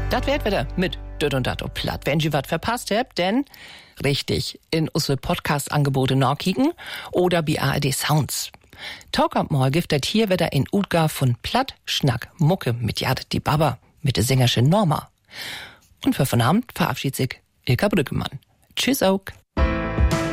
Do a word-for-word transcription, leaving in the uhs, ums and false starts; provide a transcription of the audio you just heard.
Das wird wieder mit Död und Dat und Platt. Wenn ihr was verpasst habt, denn richtig, in unsere Podcast-Angebote nachkicken oder bei A R D Sounds. Talk ab mal gibt das hier wieder in Utgar von Platt, Schnack, Mucke mit Jad die Baba, mit der Sängerin Norma. Und für von Abend verabschiedet sich Ilka Brückemann. Tschüss auch.